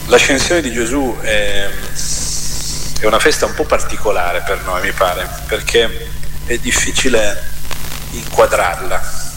L'ascensione di Gesù è una festa un po' particolare per noi, mi pare, perché è difficile inquadrarla.